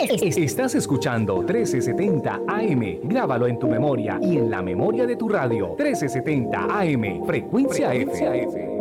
Estás escuchando 1370 AM. Grábalo en tu memoria y en la memoria de tu radio. 1370 AM, frecuencia F.